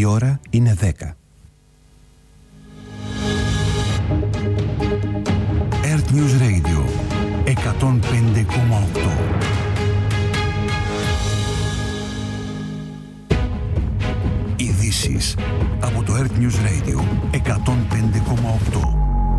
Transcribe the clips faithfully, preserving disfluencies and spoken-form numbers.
Η ώρα είναι δέκα. Earth News Radio εκατόν πέντε κόμμα οκτώ. Ειδήσεις από το Earth News Radio εκατόν πέντε κόμμα οκτώ.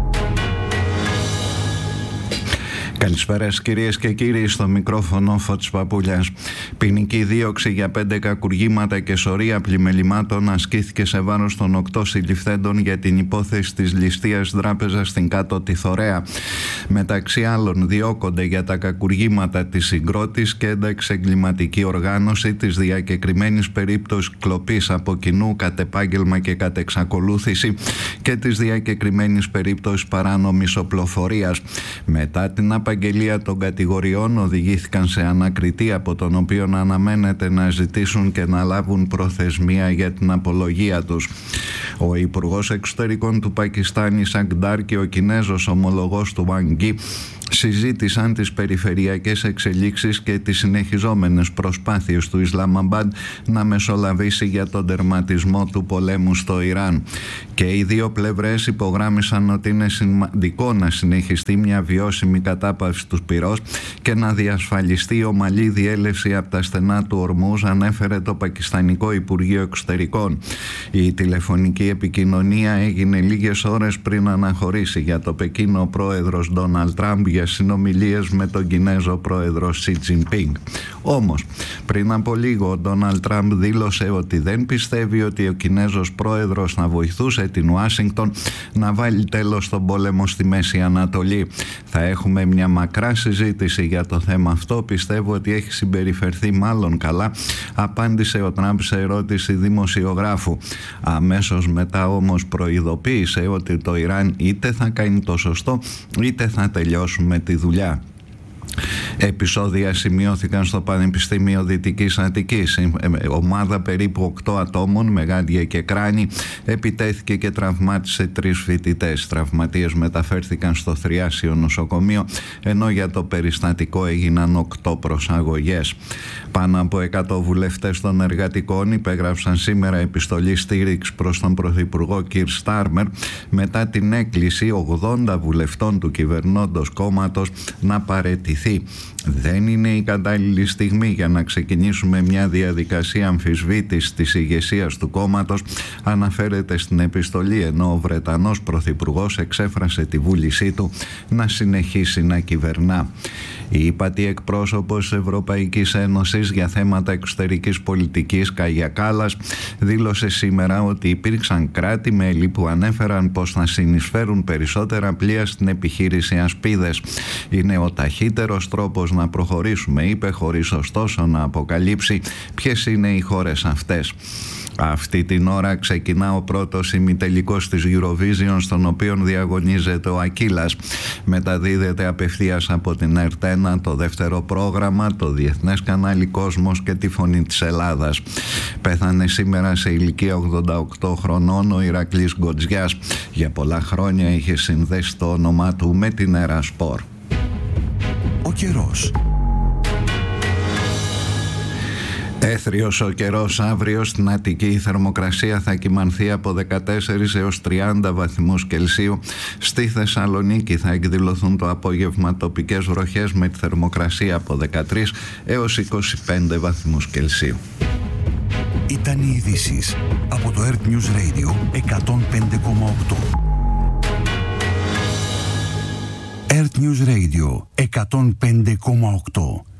Καλησπέρα κυρίες και κύριοι, στο μικρόφωνο Φώτης Παπούλιας. Ποινική δίωξη για πέντε κακουργήματα και σωρία πλημελημάτων ασκήθηκε σε βάρος των οκτώ συλληφθέντων για την υπόθεση της ληστείας τράπεζας στην Κάτω Τιθωρέα. Μεταξύ άλλων διώκονται για τα κακουργήματα της συγκρότης και ένταξη εγκληματική οργάνωση, της διακεκριμένης περίπτωσης κλοπής από κοινού κατ' επάγγελμα και κατ' εξακολούθηση και της διακεκριμένης περίπτωσης παράνομης οπλοφορίας. Μετά την απαγγελία των κατηγοριών οδηγήθηκαν σε ανακριτή, από τον οποίο αναμένεται να ζητήσουν και να λάβουν προθεσμία για την απολογία τους. Ο Υπουργός Εξωτερικών του Πακιστάν Ισακ Ντάρ και ο Κινέζος ομολογός του Wang Yi συζήτησαν τις περιφερειακές εξελίξεις και τις συνεχιζόμενες προσπάθειες του Ισλαμαμπάντ να μεσολαβήσει για τον τερματισμό του πολέμου στο Ιράν. Και οι δύο πλευρές υπογράμμισαν ότι είναι σημαντικό να συνεχιστεί μια βιώσιμη κατάπαυση του πυρός και να διασφαλιστεί ομαλή διέλευση από τα στενά του Ορμούζ, ανέφερε το Πακιστανικό Υπουργείο Εξωτερικών. Η τηλεφωνική επικοινωνία έγινε λίγες ώρες πριν αναχωρήσει για το Πεκίνο ο πρόεδρος Ντόναλντ Τραμπ για συνομιλίες με τον Κινέζο πρόεδρο Σι Τζινπίνγκ. Όμως, πριν από λίγο ο Ντόναλντ Τραμπ δήλωσε ότι δεν πιστεύει ότι ο Κινέζος πρόεδρος θα βοηθούσε την Ουάσιγκτον να βάλει τέλος στον πόλεμο στη Μέση Ανατολή. Θα έχουμε μια μακρά συζήτηση για το θέμα αυτό. Πιστεύω ότι έχει συμπεριφερθεί μάλλον καλά, απάντησε ο Τραμπ σε ερώτηση δημοσιογράφου. Αμέσως μετά όμως προειδοποίησε ότι το Ιράν είτε θα κάνει το σωστό είτε θα τελειώσουμε τη δουλειά. Επεισόδια σημειώθηκαν στο Πανεπιστήμιο Δυτικής Αττικής. Ομάδα περίπου οκτώ ατόμων με γάντια και κράνη επιτέθηκε και τραυμάτισε τρεις φοιτητές. Τραυματίες μεταφέρθηκαν στο Θριάσιο νοσοκομείο, ενώ για το περιστατικό έγιναν οκτώ προσαγωγές. Πάνω από εκατό βουλευτές των εργατικών υπέγραψαν σήμερα επιστολή στήριξη προς τον Πρωθυπουργό Κιρ Στάρμερ μετά την έκκληση ογδόντα βουλευτών του κυβερνώντος κόμματος να παραιτηθεί. Δεν είναι η κατάλληλη στιγμή για να ξεκινήσουμε μια διαδικασία αμφισβήτησης της ηγεσίας του κόμματος, αναφέρεται στην επιστολή, ενώ ο Βρετανός Πρωθυπουργός εξέφρασε τη βούλησή του να συνεχίσει να κυβερνά. Η ύπατη εκπρόσωπος της Ευρωπαϊκής Ένωσης για θέματα εξωτερικής πολιτικής, Κάγια Κάλλας, δήλωσε σήμερα ότι υπήρξαν κράτη-μέλη που ανέφεραν πως θα συνεισφέρουν περισσότερα πλοία στην επιχείρηση Ασπίδες. Είναι ο ταχύτερος τρόπος να προχωρήσουμε, είπε, χωρίς ωστόσο να αποκαλύψει ποιες είναι οι χώρες αυτές. Αυτή την ώρα ξεκινά ο πρώτος ημιτελικός της Eurovision, στον οποίο διαγωνίζεται ο Ακύλας. Μεταδίδεται απευθείας από την Ερτ ένα το δεύτερο πρόγραμμα, το Διεθνές Κανάλι Κόσμος και τη Φωνή της Ελλάδας. Πέθανε σήμερα σε ηλικία ογδόντα οκτώ χρονών ο Ηρακλής Γκοτζιάς. Για πολλά χρόνια είχε συνδέσει το όνομά του με την Ερασπορ. Ο καιρός. Έθριος ο καιρός αύριο στην Αττική. Η θερμοκρασία θα κυμανθεί από δεκατέσσερις έως τριάντα βαθμούς Κελσίου. Στη Θεσσαλονίκη θα εκδηλωθούν το απόγευμα τοπικές βροχές με τη θερμοκρασία από δεκατρείς έως είκοσι πέντε βαθμούς Κελσίου. Ήταν οι ειδήσεις από το Earth News Radio εκατόν πέντε κόμμα οκτώ. Earth News Radio εκατόν πέντε κόμμα οκτώ.